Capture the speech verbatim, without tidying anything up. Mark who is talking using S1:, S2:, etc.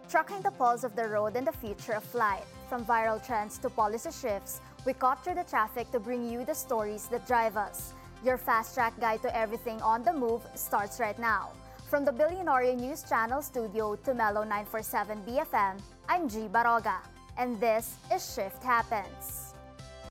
S1: Tracking the pulse of the road and the future of flight. From viral trends to policy shifts, we cut through the traffic to bring you the stories that drive us. Your fast-track guide to everything on the move starts right now. From the Billionaire News Channel studio to Mellow nine forty-seven B F M, I'm G. Baroga, and this is Shift Happens.